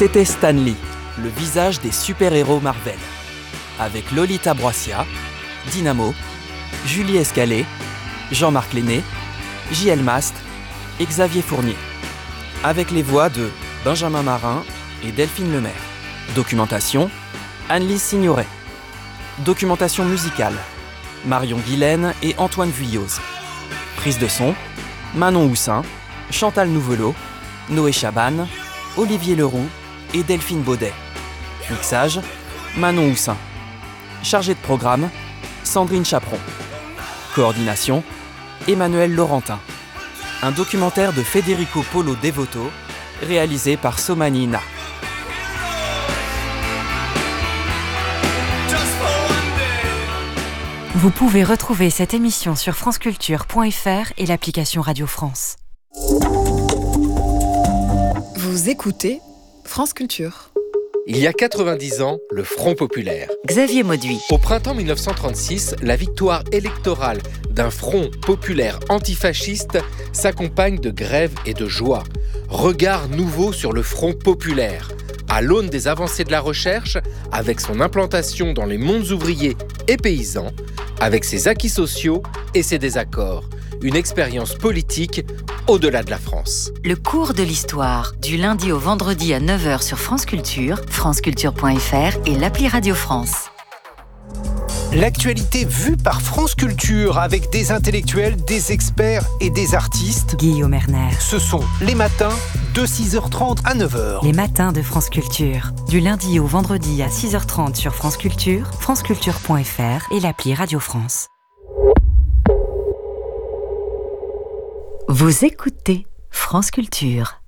C'était Stan Lee, le visage des super-héros Marvel. Avec Lolita Broissia, Dynamo, Julie Escalé, Jean-Marc Lenné, J.L. Mast et Xavier Fournier. Avec les voix de Benjamin Marin et Delphine Lemaire. Documentation, Anne-Lise Signoret. Documentation musicale, Marion Guilaine et Antoine Vuilloz. Prise de son, Manon Houssin, Chantal Nouvelot, Noé Chabanne, Olivier Leroux et Delphine Baudet. Mixage, Manon Houssin. Chargé de programme, Sandrine Chaperon. Coordination, Emmanuel Laurentin. Un documentaire de Federico Polo Devoto, réalisé par Somani Na. Vous pouvez retrouver cette émission sur franceculture.fr et l'application Radio France. Vous écoutez France Culture. Il y a 90 ans, le Front populaire. Xavier Mauduit. Au printemps 1936, la victoire électorale d'un front populaire antifasciste s'accompagne de grèves et de joie. Regard nouveau sur le Front populaire. À l'aune des avancées de la recherche, avec son implantation dans les mondes ouvriers et paysans, avec ses acquis sociaux et ses désaccords. Une expérience politique au-delà de la France. Le cours de l'histoire, du lundi au vendredi à 9h sur France Culture, franceculture.fr et l'appli Radio France. L'actualité vue par France Culture avec des intellectuels, des experts et des artistes. Guillaume Erner. Ce sont les matins de 6h30 à 9h. Les matins de France Culture. Du lundi au vendredi à 6h30 sur France Culture, franceculture.fr et l'appli Radio France. Vous écoutez France Culture.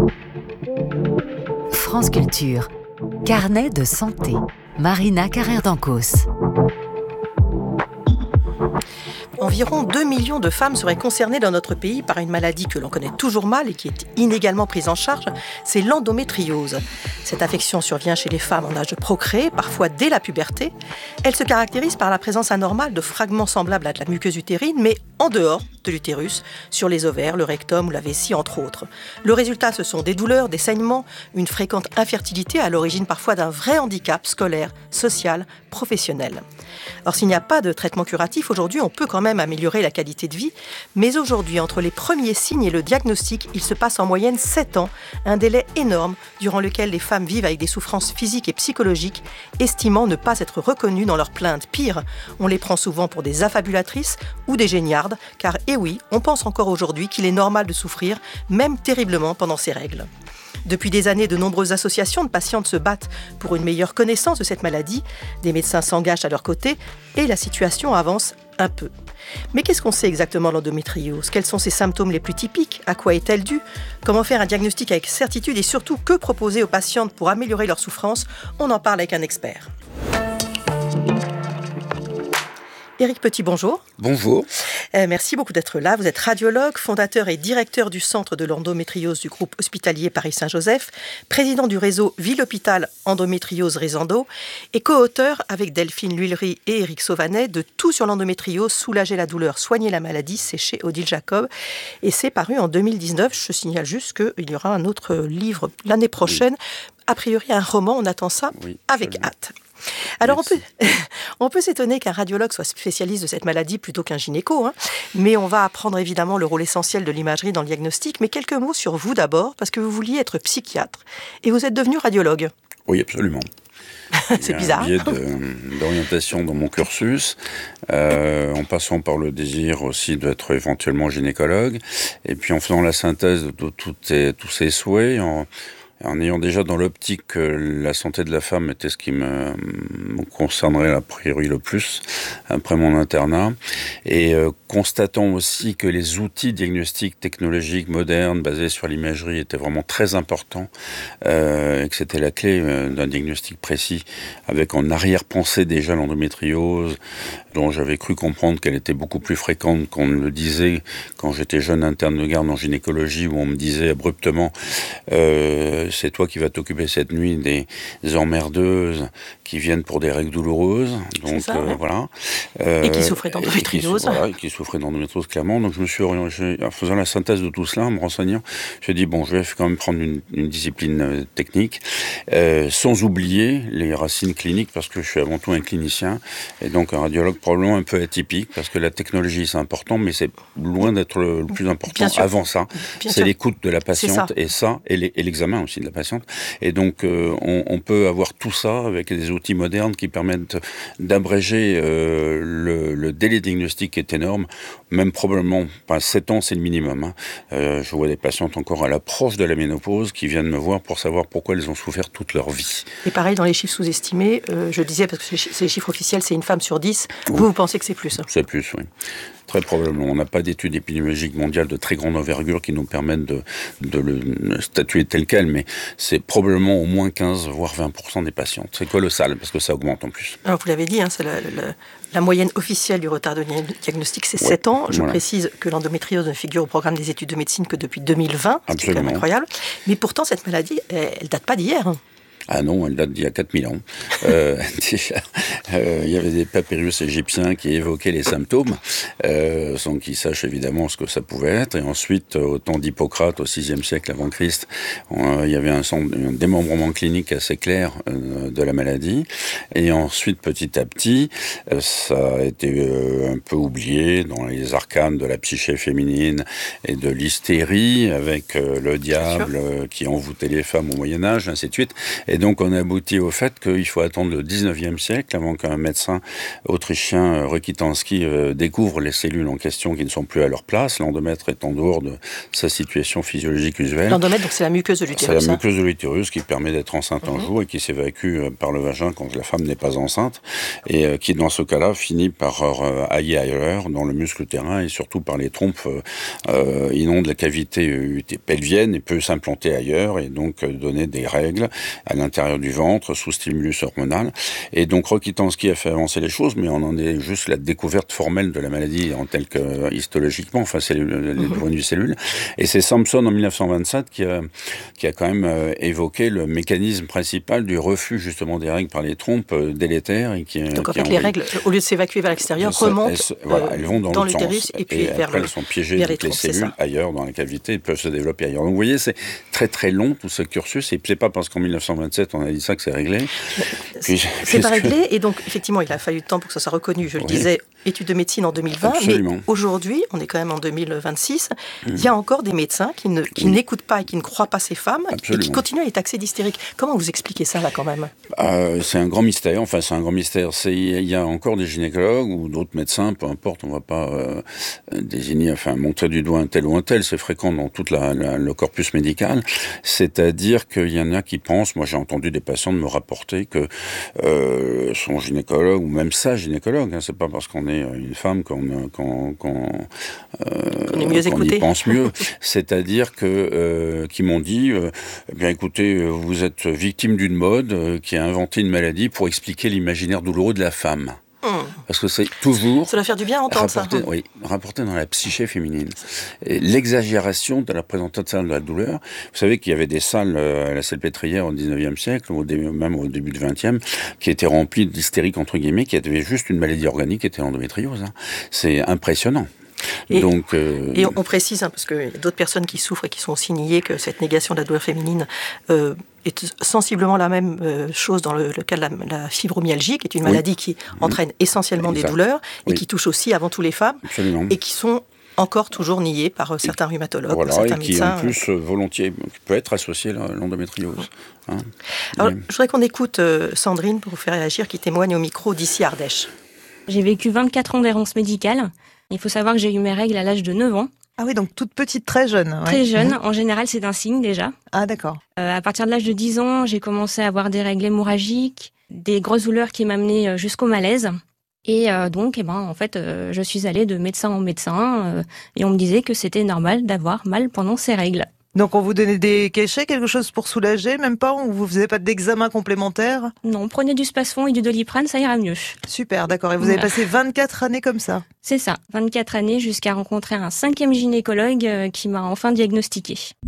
France Culture. Carnet de santé. Marina Carrère-Dancos. Environ 2 millions de femmes seraient concernées dans notre pays par une maladie que l'on connaît toujours mal et qui est inégalement prise en charge, c'est l'endométriose. Cette affection survient chez les femmes en âge de procréer, parfois dès la puberté. Elle se caractérise par la présence anormale de fragments semblables à de la muqueuse utérine, mais en dehors de l'utérus, sur les ovaires, le rectum ou la vessie, entre autres. Le résultat, ce sont des douleurs, des saignements, une fréquente infertilité à l'origine parfois d'un vrai handicap scolaire, social, professionnel. Alors s'il n'y a pas de traitement curatif, aujourd'hui on peut quand même améliorer la qualité de vie, mais aujourd'hui, entre les premiers signes et le diagnostic, il se passe en moyenne 7 ans, un délai énorme durant lequel les femmes vivent avec des souffrances physiques et psychologiques, estimant ne pas être reconnues dans leurs plaintes. Pire, on les prend souvent pour des affabulatrices ou des géniardes, car oui, on pense encore aujourd'hui qu'il est normal de souffrir, même terriblement pendant ces règles. Depuis des années, de nombreuses associations de patientes se battent pour une meilleure connaissance de cette maladie. Des médecins s'engagent à leur côté et la situation avance un peu. Mais qu'est-ce qu'on sait exactement de l'endométriose ? Quels sont ses symptômes les plus typiques ? À quoi est-elle due ? Comment faire un diagnostic avec certitude et surtout que proposer aux patientes pour améliorer leur souffrance ? On en parle avec un expert. Éric Petit, bonjour. Bonjour. Merci beaucoup d'être là. Vous êtes radiologue, fondateur et directeur du centre de l'endométriose du groupe hospitalier Paris-Saint-Joseph, président du réseau Ville-Hôpital Endométriose Rézando et co-auteur avec Delphine L'Huillerie et Éric Sauvanet de Tout sur l'endométriose, soulager la douleur, soigner la maladie. C'est chez Odile Jacob et c'est paru en 2019. Je signale juste qu'il y aura un autre livre l'année prochaine. Oui. A priori, un roman, on attend ça avec hâte. Alors on peut s'étonner qu'un radiologue soit spécialiste de cette maladie plutôt qu'un gynéco, mais on va apprendre évidemment le rôle essentiel de l'imagerie dans le diagnostic. Mais quelques mots sur vous d'abord, parce que vous vouliez être psychiatre et vous êtes devenu radiologue. Oui, absolument. C'est bizarre. Il y a un biais d'orientation dans mon cursus, en passant par le désir aussi d'être éventuellement gynécologue, et puis en faisant la synthèse de tous ces souhaits, en ayant déjà dans l'optique que la santé de la femme était ce qui me concernerait a priori le plus après mon internat, et constatant aussi que les outils diagnostiques technologiques modernes basés sur l'imagerie étaient vraiment très importants, et que c'était la clé d'un diagnostic précis, avec en arrière-pensée déjà l'endométriose, dont j'avais cru comprendre qu'elle était beaucoup plus fréquente qu'on me le disait quand j'étais jeune interne de garde en gynécologie, où on me disait abruptement c'est toi qui vas t'occuper cette nuit des emmerdeuses qui viennent pour des règles douloureuses. Donc ça, ouais. Voilà. Et qui souffraient d'endométriose. Et qui souffraient d'endométriose, clairement. Donc je me suis orienté, en faisant la synthèse de tout cela, en me renseignant, j'ai dit, bon, je vais quand même prendre une discipline technique, sans oublier les racines cliniques, parce que je suis avant tout un clinicien, et donc un radiologue probablement un peu atypique, parce que la technologie, c'est important, mais c'est loin d'être le plus important. Avant ça, c'est l'écoute de la patiente, et l'examen aussi de la patiente. Et donc, on peut avoir tout ça avec des outils modernes qui permettent d'abréger le délai diagnostic qui est énorme. Même probablement, 7 ans, c'est le minimum. Hein. Je vois des patientes encore à l'approche de la ménopause qui viennent me voir pour savoir pourquoi elles ont souffert toute leur vie. Et pareil, dans les chiffres sous-estimés, je disais, parce que c'est les chiffres officiels, c'est une femme sur 10. Oui. Vous pensez que c'est plus? C'est plus, oui. Très probablement. On n'a pas d'études épidémiologiques mondiales de très grande envergure qui nous permettent de le statuer tel quel, mais c'est probablement au moins 15, voire 20% des patientes. C'est colossal, parce que ça augmente en plus. Alors, vous l'avez dit, hein, c'est la moyenne officielle du retard de diagnostic, c'est 7 ans. Je précise que l'endométriose ne figure au programme des études de médecine que depuis 2020, ce qui est quand même incroyable. Mais pourtant, cette maladie, elle date pas d'hier. Hein. Ah non, elle date d'il y a 4000 ans. Déjà, il y avait des papyrus égyptiens qui évoquaient les symptômes, sans qu'ils sachent évidemment ce que ça pouvait être. Et ensuite, au temps d'Hippocrate, au VIe siècle avant Christ, il y avait un démembrement clinique assez clair de la maladie. Et ensuite, petit à petit, ça a été un peu oublié dans les arcanes de la psyché féminine et de l'hystérie, avec le diable qui envoûtait les femmes au Moyen-Âge, ainsi de suite. Et donc, on aboutit au fait qu'il faut attendre le 19e siècle avant qu'un médecin autrichien, Rokitansky, découvre les cellules en question qui ne sont plus à leur place. L'endomètre est en dehors de sa situation physiologique usuelle. L'endomètre, donc c'est la muqueuse de l'utérus. C'est la muqueuse de l'utérus qui permet d'être enceinte un jour et qui s'évacue par le vagin quand la femme n'est pas enceinte et qui, dans ce cas-là, finit par hailler ailleurs dans le muscle utérin et surtout par les trompes inonde la cavité pelvienne et peut s'implanter ailleurs et donc donner des règles à l'intérieur du ventre, sous stimulus hormonal. Et donc, Rokitansky a fait avancer les choses, mais on en est juste la découverte formelle de la maladie en telle que histologiquement, enfin, c'est les points de vue cellules. Et c'est Sampson, en 1927, qui a quand même évoqué le mécanisme principal du refus, justement, des règles par les trompes délétères. Et donc, en fait, les règles, au lieu de s'évacuer vers l'extérieur, remontent elles vont dans l'utérus et puis vers elles sont piégées toutes les cellules ailleurs, dans la cavité, elles peuvent se développer ailleurs. Donc, vous voyez, c'est très, très long, tout ce cursus, et c'est pas parce qu'en 1927, on a dit ça que c'est réglé. C'est pas réglé, et donc effectivement il a fallu du temps pour que ça soit reconnu. Je le disais, études de médecine en 2020, Absolument. Mais aujourd'hui, on est quand même en 2026, il y a encore des médecins qui n'écoutent pas et qui ne croient pas ces femmes et qui continuent à les taxer d'hystériques. Comment vous expliquez ça là quand même? C'est un grand mystère, il y a encore des gynécologues ou d'autres médecins, peu importe, on ne va pas montrer du doigt un tel ou un tel, c'est fréquent dans tout le corpus médical, c'est-à-dire qu'il y en a qui pensent, moi j'ai entendu des patients me rapporter que son gynécologue, ou même sa gynécologue, hein, c'est pas parce qu'on est une femme qu'on y pense mieux, c'est-à-dire que qui m'ont dit, bien écoutez, vous êtes victime d'une mode qui a inventé une maladie pour expliquer l'imaginaire douloureux de la femme. Parce que c'est toujours... Ça doit faire du bien à entendre rapporté dans la psyché féminine. Et l'exagération de la présentation de la douleur. Vous savez qu'il y avait des salles à la Salpêtrière au 19e siècle, même au début du 20e, qui étaient remplies d'hystériques, entre guillemets, qui avaient juste une maladie organique, qui était l'endométriose. Hein. C'est impressionnant. Et on précise, hein, parce qu'il y a d'autres personnes qui souffrent et qui sont aussi niées que cette négation de la douleur féminine est sensiblement la même chose dans le cas de la fibromyalgie, qui est une maladie qui entraîne essentiellement des douleurs et qui touche aussi avant tout les femmes. Absolument. Et qui sont encore toujours niées par certains rhumatologues, certains médecins. Et qui en plus volontiers peut être associé à l'endométriose. Hein. Alors, je voudrais qu'on écoute Sandrine pour vous faire réagir, qui témoigne au micro d'ici Ardèche. J'ai vécu 24 ans d'errance médicale. Il faut savoir que j'ai eu mes règles à l'âge de 9 ans. Ah oui, donc toute petite, très jeune. Ouais. Très jeune. En général, c'est un signe déjà. Ah d'accord. À partir de l'âge de 10 ans, j'ai commencé à avoir des règles hémorragiques, des grosses douleurs qui m'amenaient jusqu'au malaise. Et donc, en fait, je suis allée de médecin en médecin et on me disait que c'était normal d'avoir mal pendant ces règles. Donc on vous donnait des cachets, quelque chose pour soulager, même pas? On vous faisait pas d'examen complémentaire? Non, prenez du Spasfon et du Doliprane, ça ira mieux. Super, d'accord. Et vous avez passé 24 années comme ça? C'est ça, 24 années jusqu'à rencontrer un 5e gynécologue qui m'a enfin diagnostiqué.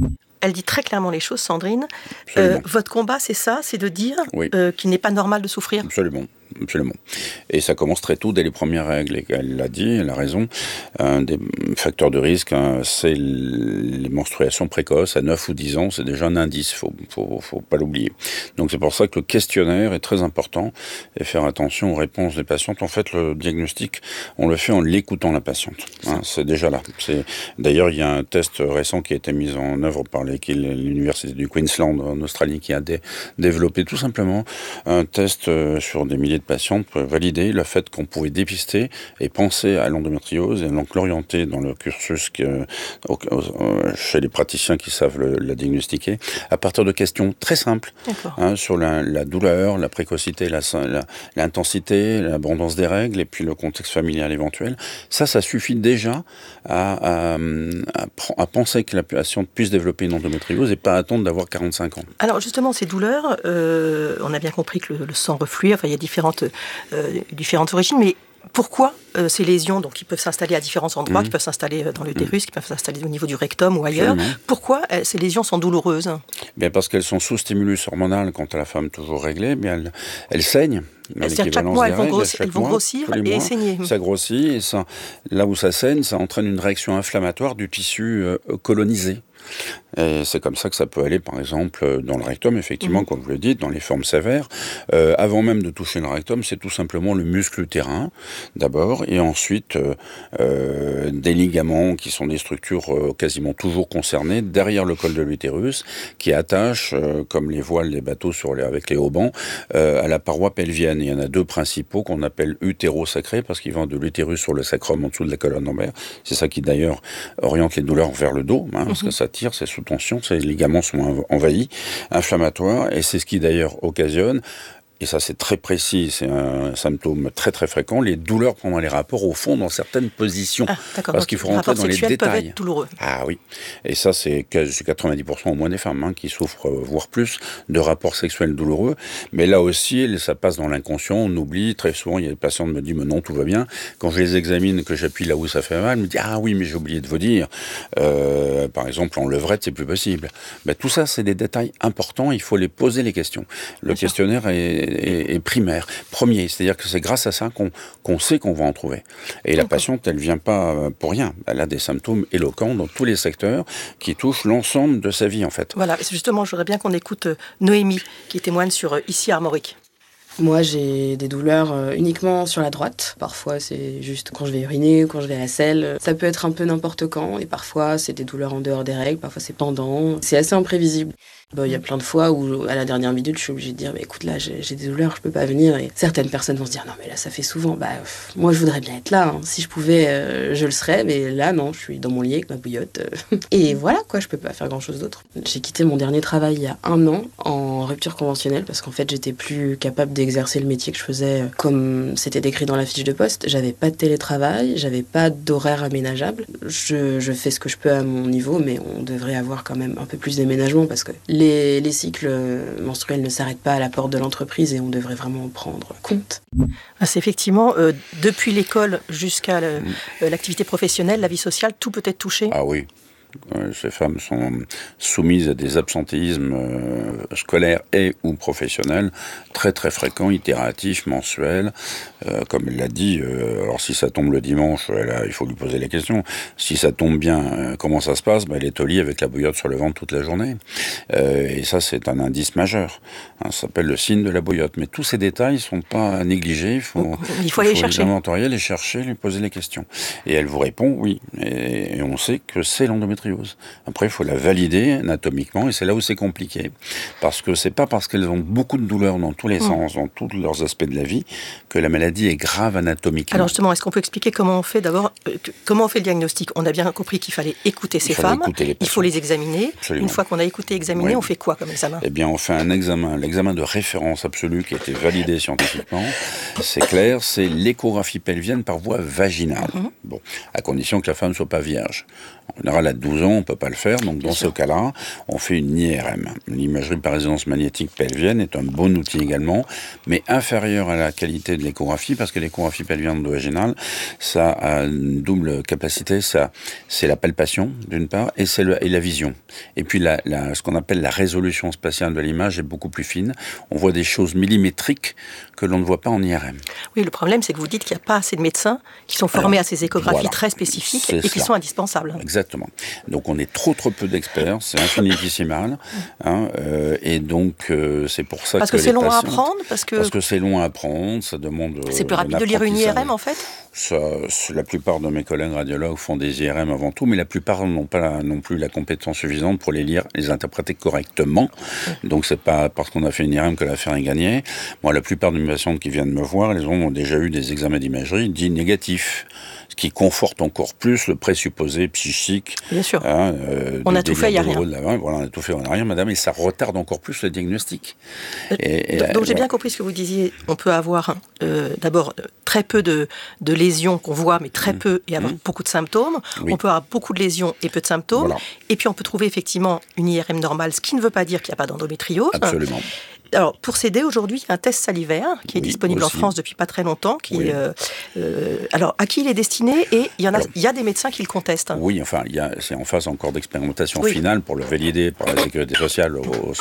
elle dit très clairement les choses, Sandrine. Votre combat, c'est ça, c'est de dire qu'il n'est pas normal de souffrir. Absolument. Et ça commence très tôt, dès les premières règles. Et elle l'a dit, elle a raison. Un des facteurs de risque, c'est les menstruations précoces. À 9 ou 10 ans, c'est déjà un indice. Faut pas l'oublier. Donc c'est pour ça que le questionnaire est très important et faire attention aux réponses des patientes. En fait, le diagnostic, on le fait en l'écoutant la patiente. C'est déjà là. D'ailleurs, il y a un test récent qui a été mis en œuvre par l'université du Queensland en Australie qui a développé tout simplement un test sur des milliers de patientes pour valider le fait qu'on pouvait dépister et penser à l'endométriose et donc l'orienter dans le cursus chez les praticiens qui savent la diagnostiquer à partir de questions très simples sur la douleur, la précocité, l'intensité, l'abondance des règles et puis le contexte familial éventuel. Ça suffit déjà à penser que la patiente puisse développer une endométriose et pas attendre d'avoir 45 ans. Alors justement, ces douleurs, on a bien compris que le sang refluait, il y a différentes origines, mais pourquoi ces lésions, donc, qui peuvent s'installer à différents endroits, qui peuvent s'installer dans l'utérus, qui peuvent s'installer au niveau du rectum ou ailleurs, pourquoi ces lésions sont douloureuses ? Bien parce qu'elles sont sous stimulus hormonal quand la femme toujours réglée, bien elles saignent. C'est-à-dire chaque mois, elles vont grossir et saigner. Ça grossit, et ça, là où ça saigne, ça entraîne une réaction inflammatoire du tissu colonisé. Et c'est comme ça que ça peut aller, par exemple, dans le rectum, effectivement, comme vous le dites, dans les formes sévères. Avant même de toucher le rectum, c'est tout simplement le muscle utérin, d'abord, et ensuite des ligaments qui sont des structures quasiment toujours concernées, derrière le col de l'utérus, qui attachent, comme les voiles des bateaux avec les haubans, à la paroi pelvienne. Et il y en a deux principaux qu'on appelle utérosacrés, parce qu'ils vont de l'utérus sur le sacrum en dessous de la colonne lombaire. C'est ça qui, d'ailleurs, oriente les douleurs vers le dos, parce que ça tire, c'est sous tension, ces ligaments sont envahis, inflammatoires, et c'est ce qui d'ailleurs occasionne, et ça c'est très précis, c'est un symptôme très très fréquent, les douleurs pendant les rapports au fond dans certaines positions. Parce qu'il faut rentrer dans les détails. Peuvent être douloureux. Ah oui, et ça c'est 90% au moins des femmes qui souffrent, voire plus, de rapports sexuels douloureux. Mais là aussi, ça passe dans l'inconscient, on oublie. Très souvent, il y a des patientes qui me disent « mais non, tout va bien ». Quand je les examine, que j'appuie là où ça fait mal, je me dis « ah oui, mais j'ai oublié de vous dire, par exemple, en levrette, c'est plus possible ». Tout ça, c'est des détails importants, il faut les poser les questions. Le questionnaire est primaire, premier, c'est-à-dire que c'est grâce à ça qu'on sait qu'on va en trouver. Et la patiente, elle vient pas pour rien. Elle a des symptômes éloquents dans tous les secteurs qui touchent l'ensemble de sa vie, en fait. Voilà, justement, je voudrais bien qu'on écoute Noémie, qui témoigne sur Ici Armorique. Moi, j'ai des douleurs uniquement sur la droite. Parfois, c'est juste quand je vais uriner ou quand je vais à la selle. Ça peut être un peu n'importe quand. Et parfois, c'est des douleurs en dehors des règles. Parfois, c'est pendant. C'est assez imprévisible. Il y a plein de fois où, à la dernière minute, je suis obligée de dire écoute, là, j'ai des douleurs, je peux pas venir. Et certaines personnes vont se dire non, mais là, ça fait souvent. Moi, je voudrais bien être là. Si je pouvais, je le serais. Mais là, non, je suis dans mon lit avec ma bouillotte. Et voilà, quoi, je peux pas faire grand-chose d'autre. J'ai quitté mon dernier travail il y a 1 an en rupture conventionnelle parce qu'en fait, j'étais plus capable d'exercer le métier que je faisais comme c'était décrit dans la fiche de poste. J'avais pas de télétravail, j'avais pas d'horaire aménageable. Je fais ce que je peux à mon niveau, mais on devrait avoir quand même un peu plus d'aménagement parce que les cycles menstruels ne s'arrêtent pas à la porte de l'entreprise et on devrait vraiment en prendre compte. C'est effectivement, depuis l'école jusqu'à l'activité professionnelle, la vie sociale, tout peut être touché. Ah oui. Ces femmes sont soumises à des absentéismes scolaires et ou professionnels très très fréquents, itératifs, mensuels. Comme elle l'a dit, alors si ça tombe le dimanche, il faut lui poser la question. Si ça tombe bien, comment ça se passe ? Elle est au lit avec la bouillotte sur le ventre toute la journée. Et ça, c'est un indice majeur. Ça s'appelle le signe de la bouillotte. Mais tous ces détails ne sont pas négligés. Il faut aller chercher. Les inventorier, les chercher, lui poser les questions. Et elle vous répond oui. Et on sait que c'est l'endométriose. Après, il faut la valider anatomiquement, et c'est là où c'est compliqué. Parce que c'est pas parce qu'elles ont beaucoup de douleurs dans tous les sens, dans tous leurs aspects de la vie, que la maladie est grave anatomiquement. Alors justement, est-ce qu'on peut expliquer comment on fait d'abord, comment on fait le diagnostic ? On a bien compris qu'il fallait écouter ces femmes, il faut les examiner. Absolument. Une fois qu'on a écouté, examiné, on fait quoi comme examen ? Eh bien, on fait un examen, l'examen de référence absolue qui a été validé scientifiquement. C'est clair, c'est l'échographie pelvienne par voie vaginale. Bon, à condition que la femme ne soit pas vierge. En général, à 12 12 ans, on ne peut pas le faire. Donc, dans ce cas-là, on fait une IRM. L'imagerie par résonance magnétique pelvienne est un bon outil également, mais inférieur à la qualité de l'échographie, parce que l'échographie pelvienne endovaginale, ça a une double capacité. C'est la palpation, d'une part, et la vision. Et puis, ce qu'on appelle la résolution spatiale de l'image est beaucoup plus fine. On voit des choses millimétriques que l'on ne voit pas en IRM. Oui, le problème, c'est que vous dites qu'il n'y a pas assez de médecins qui sont formés à ces échographies très spécifiques et qui sont indispensables. Exactement. Donc, on est trop peu d'experts. C'est infinitésimal. Et donc, c'est pour ça parce que c'est long à apprendre. Parce que c'est long à apprendre. Ça demande. C'est plus rapide de lire une IRM, en fait. La plupart de mes collègues radiologues font des IRM avant tout, mais la plupart n'ont pas non plus la compétence suffisante pour les lire, les interpréter correctement. Donc, c'est pas parce qu'on a fait une IRM que l'affaire est gagnée. Moi, la plupart de mes patientes qui viennent me voir, elles ont déjà eu des examens d'imagerie dits négatifs, ce qui conforte encore plus le présupposé psychique. Bien sûr. On a tout fait, il n'y a rien. Voilà, on a tout fait, on n'a rien, madame, et ça retarde encore plus le diagnostic. Donc, j'ai bien compris ce que vous disiez. On peut avoir d'abord très peu de lésions qu'on voit, mais très peu, et avoir beaucoup de symptômes. Oui. On peut avoir beaucoup de lésions et peu de symptômes. Voilà. Et puis, on peut trouver effectivement une IRM normale, ce qui ne veut pas dire qu'il n'y a pas d'endométriose. Absolument. Alors, pour s'aider, aujourd'hui, il y a un test salivaire qui est disponible en France depuis pas très longtemps. Alors, à qui il est destiné? Et il y a des médecins qui le contestent. Oui, enfin, c'est en phase encore d'expérimentation finale pour le valider par la Sécurité sociale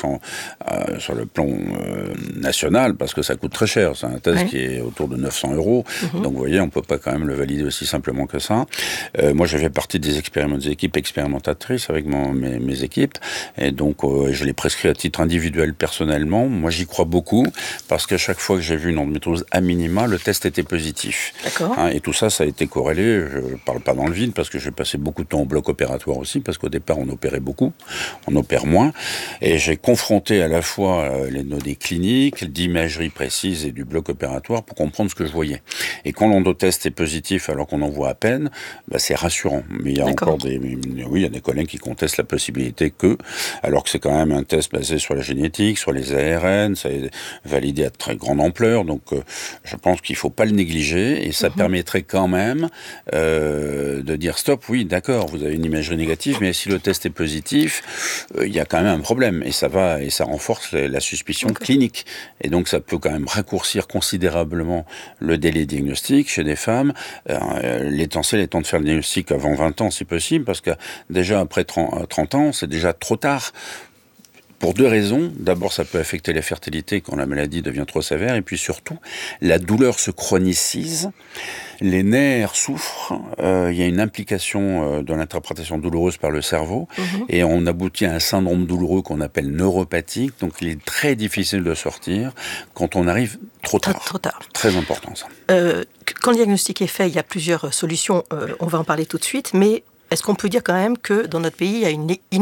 sur le plan national, parce que ça coûte très cher. C'est un test qui est autour de 900 €. Donc, vous voyez, on ne peut pas quand même le valider aussi simplement que ça. Moi, je fais partie des équipes expérimentatrices avec mes équipes. Et donc, je l'ai prescrit à titre individuel personnellement. Moi, j'y crois beaucoup, parce qu'à chaque fois que j'ai vu une endométriose à minima, le test était positif. D'accord. Et tout ça, ça a été corrélé. Je ne parle pas dans le vide, parce que j'ai passé beaucoup de temps au bloc opératoire aussi, parce qu'au départ, on opérait beaucoup, on opère moins. Et j'ai confronté à la fois les données cliniques, d'imagerie précise et du bloc opératoire pour comprendre ce que je voyais. Et quand l'endotest est positif, alors qu'on en voit à peine, c'est rassurant. Mais il y a encore il y a des collègues qui contestent la possibilité alors que c'est quand même un test basé sur la génétique, sur les ARN, ça est validé à très grande ampleur, donc je pense qu'il ne faut pas le négliger, et ça permettrait quand même de dire stop, oui d'accord, vous avez une imagerie négative, mais si le test est positif, il y a quand même un problème, et ça renforce la suspicion clinique, et donc ça peut quand même raccourcir considérablement le délai diagnostique chez des femmes. L'essentiel étant de faire le diagnostic avant 20 ans si possible, parce que déjà après 30 ans, c'est déjà trop tard. Pour deux raisons. D'abord, ça peut affecter la fertilité quand la maladie devient trop sévère. Et puis surtout, la douleur se chronicise. Les nerfs souffrent. Il y a une implication de l'interprétation douloureuse par le cerveau. Et on aboutit à un syndrome douloureux qu'on appelle neuropathique. Donc, il est très difficile de sortir quand on arrive trop tard. Trop tard. Très important, ça. Quand le diagnostic est fait, il y a plusieurs solutions. On va en parler tout de suite. Mais est-ce qu'on peut dire quand même que dans notre pays, il y a une